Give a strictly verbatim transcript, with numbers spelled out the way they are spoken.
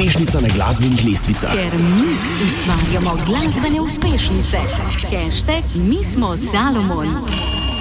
uspešnica na glasbenih lestvicah. Ker mi ustvarjamo glasbene uspešnice. Hashtag Mi smo Salomon.